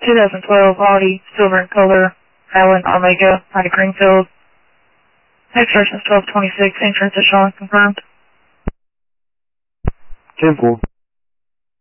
2012 Audi, silver in color, Highland Omega, out of Greenfield. Next person is 1226, entrance to Sean, confirmed. 10-4.